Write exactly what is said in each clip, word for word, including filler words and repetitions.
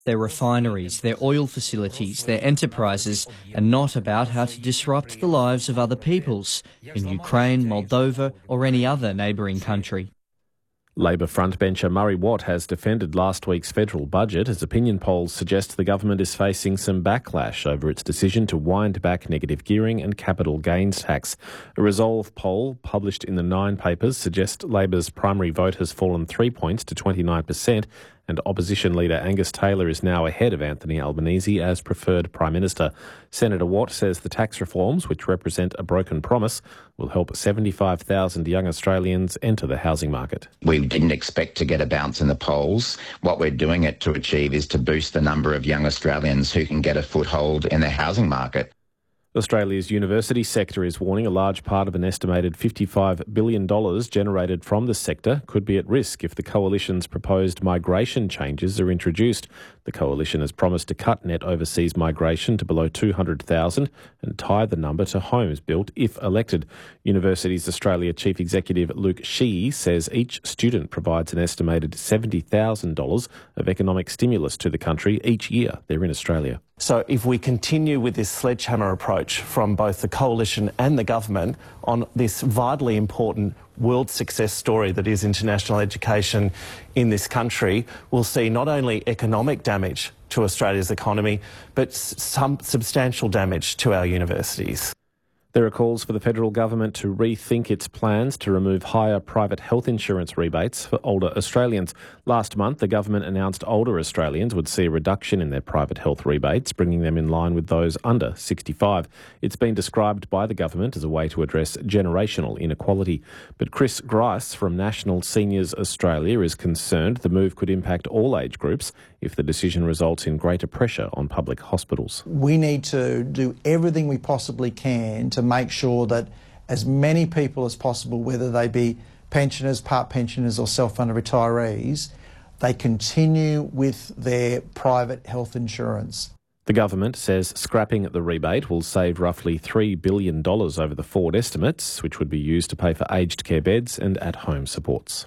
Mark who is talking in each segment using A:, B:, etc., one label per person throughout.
A: their refineries, their oil facilities, their enterprises, and not about how to disrupt the lives of other peoples in Ukraine, Moldova, or any other neighbouring country.
B: Labor frontbencher Murray Watt has defended last week's federal budget as opinion polls suggest the government is facing some backlash over its decision to wind back negative gearing and capital gains tax. A Resolve poll published in the Nine papers suggests Labor's primary vote has fallen three points to twenty-nine percent, and opposition leader Angus Taylor is now ahead of Anthony Albanese as preferred Prime Minister. Senator Watt says the tax reforms, which represent a broken promise, will help seventy-five thousand young Australians enter the housing market.
C: We didn't expect to get a bounce in the polls. What we're doing it to achieve is to boost the number of young Australians who can get a foothold in the housing market.
B: Australia's university sector is warning a large part of an estimated fifty-five billion dollars generated from the sector could be at risk if the Coalition's proposed migration changes are introduced. The Coalition has promised to cut net overseas migration to below two hundred thousand and tie the number to homes built if elected. Universities Australia Chief Executive Luke Sheehy says each student provides an estimated seventy thousand dollars of economic stimulus to the country each year they're in Australia.
D: So if we continue with this sledgehammer approach from both the Coalition and the government on this vitally important world success story that is international education in this country, we'll see not only economic damage to Australia's economy, but some substantial damage to our universities.
B: There are calls for the federal government to rethink its plans to remove higher private health insurance rebates for older Australians. Last month, the government announced older Australians would see a reduction in their private health rebates, bringing them in line with those under sixty-five. It's been described by the government as a way to address generational inequality. But Chris Grice from National Seniors Australia is concerned the move could impact all age groups if the decision results in greater pressure on public hospitals.
E: We need to do everything we possibly can to make sure that as many people as possible, whether they be pensioners, part pensioners or self-funded retirees, they continue with their private health insurance.
B: The government says scrapping the rebate will save roughly three billion dollars over the Ford estimates, which would be used to pay for aged care beds and at-home supports.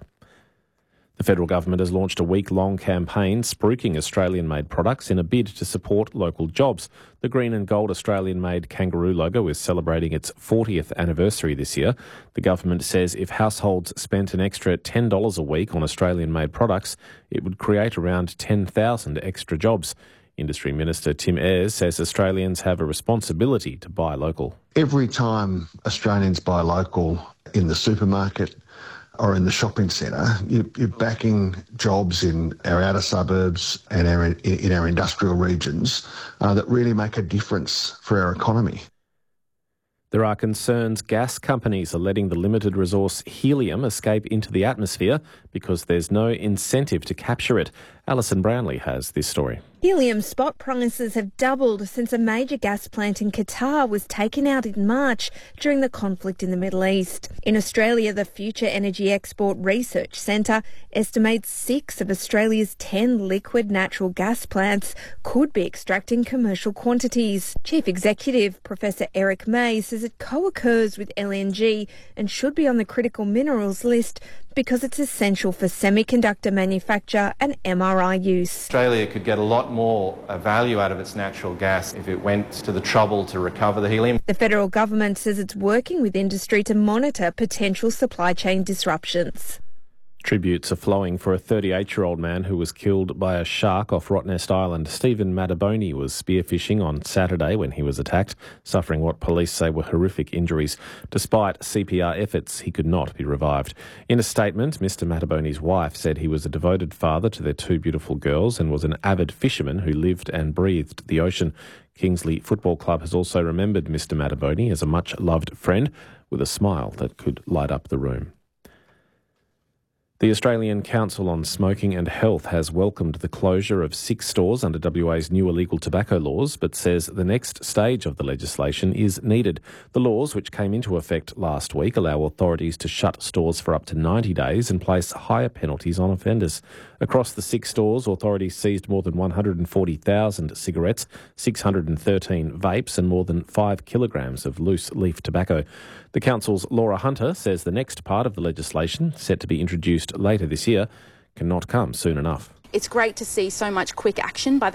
B: The federal government has launched a week-long campaign spruiking Australian-made products in a bid to support local jobs. The green and gold Australian-made kangaroo logo is celebrating its fortieth anniversary this year. The government says if households spent an extra ten dollars a week on Australian-made products, it would create around ten thousand extra jobs. Industry Minister Tim Ayres says Australians have a responsibility to buy local.
F: Every time Australians buy local in the supermarket or in the shopping centre, you're backing jobs in our outer suburbs and our, in our industrial regions uh, that really make a difference for our economy.
B: There are concerns gas companies are letting the limited resource helium escape into the atmosphere because there's no incentive to capture it. Alison Brownlee has this story.
G: Helium spot prices have doubled since a major gas plant in Qatar was taken out in March during the conflict in the Middle East. In Australia, the Future Energy Export Research Centre estimates six of Australia's ten liquid natural gas plants could be extracting commercial quantities. Chief Executive Professor Eric May says it co-occurs with L N G and should be on the critical minerals list because it's essential for semiconductor manufacture and M R I use.
H: Australia could get a lot more value out of its natural gas if it went to the trouble to recover the helium.
G: The federal government says it's working with industry to monitor potential supply chain disruptions.
B: Tributes are flowing for a thirty-eight-year-old man who was killed by a shark off Rottnest Island. Stephen Mataboni was spearfishing on Saturday when he was attacked, suffering what police say were horrific injuries. Despite C P R efforts, he could not be revived. In a statement, Mister Mataboni's wife said he was a devoted father to their two beautiful girls and was an avid fisherman who lived and breathed the ocean. Kingsley Football Club has also remembered Mister Mataboni as a much-loved friend with a smile that could light up the room. The Australian Council on Smoking and Health has welcomed the closure of six stores under W A's new illegal tobacco laws, but says the next stage of the legislation is needed. The laws, which came into effect last week, allow authorities to shut stores for up to ninety days and place higher penalties on offenders. Across the six stores, authorities seized more than one hundred forty thousand cigarettes, six hundred thirteen vapes and more than five kilograms of loose leaf tobacco. The Council's Laura Hunter says the next part of the legislation, set to be introduced later this year, cannot come soon enough.
I: It's great to see so much quick action by the